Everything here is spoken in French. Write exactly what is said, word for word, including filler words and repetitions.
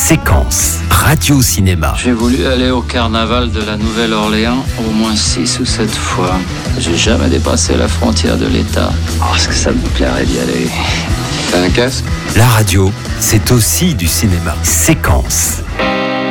Séquence, radio-cinéma. J'ai voulu aller au carnaval de la Nouvelle-Orléans au moins six ou sept fois. J'ai jamais dépassé la frontière de l'État. Oh, est-ce que ça me plairait d'y aller? T'as un casque? La radio, c'est aussi du cinéma. Séquence.